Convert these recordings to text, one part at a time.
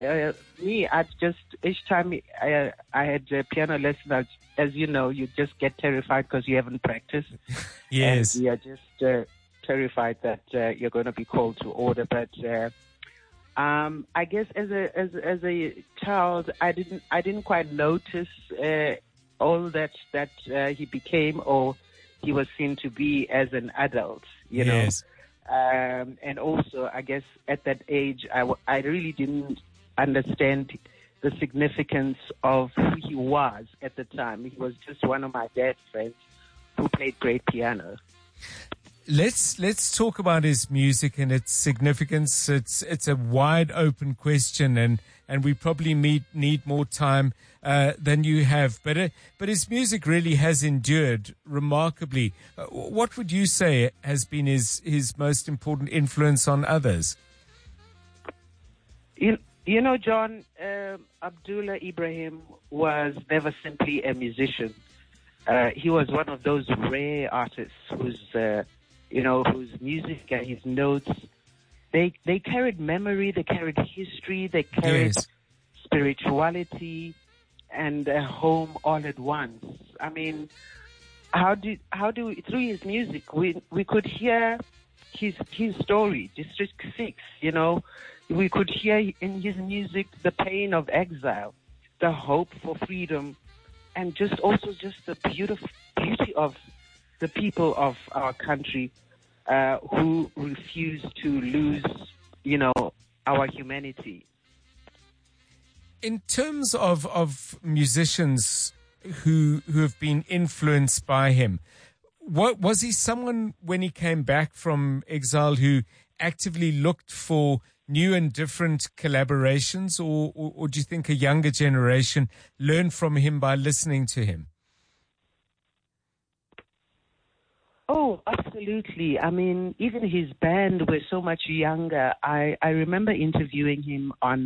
Me, I just each time I had piano lessons, as you know, you just get terrified because you haven't practiced. Yes. And you are just terrified that you're going to be called to order. But I guess as a child, I didn't quite notice all that he became or he was seen to be as an adult. You know. And also, I guess at that age, I really didn't understand the significance of who he was at the time. He was just one of my dad's friends who played great piano. Let's talk about his music and its significance. It's a wide open question, and we probably need more time than you have. But his music really has endured remarkably. What would you say has been his most important influence on others? You know, John, Abdullah Ibrahim was never simply a musician. He was one of those rare artists whose music and his notes, they carried memory, they carried history, they carried spirituality and a home all at once. I mean, how do through his music we could hear his story, District 6, you know. We could hear in his music the pain of exile, the hope for freedom, and just the beauty of the people of our country who refuse to lose, you know, our humanity. In terms of musicians who have been influenced by him, what was he someone when he came back from exile who actively looked for new and different collaborations, or do you think a younger generation learned from him by listening to him? Oh, absolutely. I mean, even his band were so much younger. I remember interviewing him on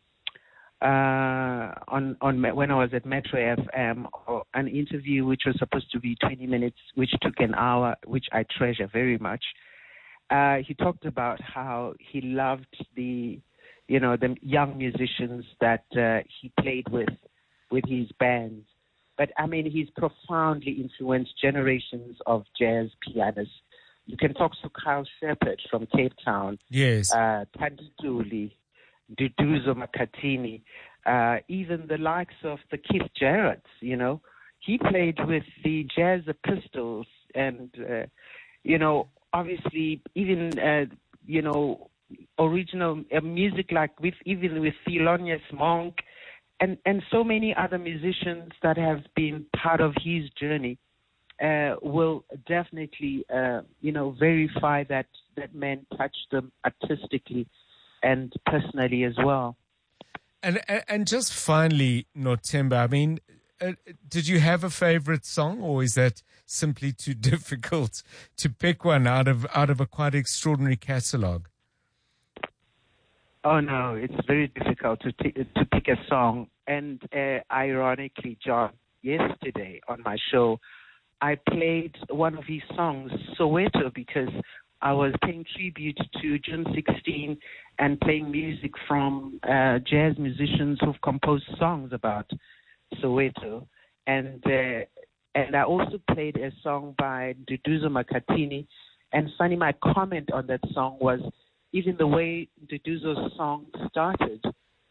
when I was at Metro FM, an interview which was supposed to be 20 minutes, which took an hour, which I treasure very much. He talked about how he loved the young musicians that he played with his bands. But I mean, he's profoundly influenced generations of jazz pianists. You can talk to Carl Shepard from Cape Town. Yes. Thandi Ntuli, Duduzo Makhathini, even the likes of the Keith Jarretts, you know. He played with the Jazz Pistols and, obviously even, original music like with Thelonious Monk and so many other musicians that have been part of his journey will definitely, verify that man touched them artistically and personally as well. And just finally, Nothemba, I mean, did you have a favorite song, or is that simply too difficult to pick one out of a quite extraordinary catalog? Oh no, it's very difficult to pick a song. And ironically, John, yesterday on my show, I played one of his songs, Soweto, because I was paying tribute to June 16 and playing music from jazz musicians who've composed songs about Soweto. And I also played a song by Duduzo Makhathini. And funny, my comment on that song was even the way Duduzo's song started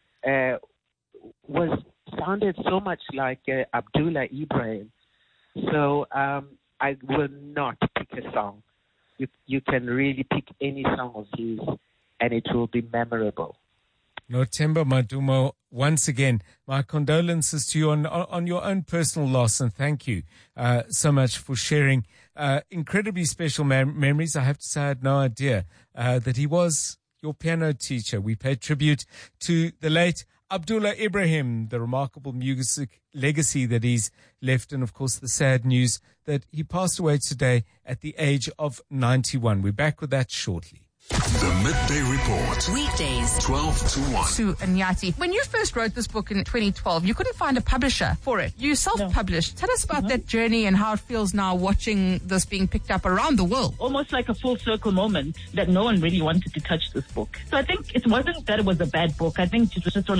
sounded so much like Abdullah Ibrahim. So I will not pick a song. You can really pick any song of his, and it will be memorable. Nothemba Madumo, once again, my condolences to you on your own personal loss, and thank you so much for sharing incredibly special memories. I have to say I had no idea that he was your piano teacher. We pay tribute to the late Abdullah Ibrahim, the remarkable music legacy that he's left, and of course the sad news that he passed away today at the age of 91. We're back with that shortly. The Midday Report. Weekdays, 12 to 1. Sue Nyati. When you first wrote this book in 2012, you couldn't find a publisher for it. You self-published. Tell us about that journey and how it feels now watching this being picked up around the world. Almost like a full circle moment that no one really wanted to touch this book. So I think it wasn't that it was a bad book. I think it was just